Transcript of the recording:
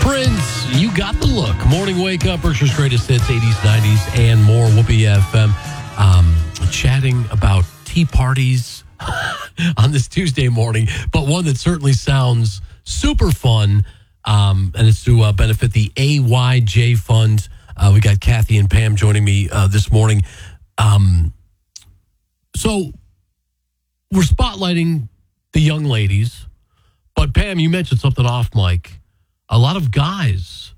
Prince, you got the look. Morning wake up, Berkshire's greatest hits, 80s, 90s, and more. Whoopee FM. Chatting about tea parties on this Tuesday morning, but one that certainly sounds super fun, and it's to benefit the AYJ Fund. We got Kathy and Pam joining me this morning. So we're spotlighting the young ladies, but Pam, you mentioned something off mic. A lot of guys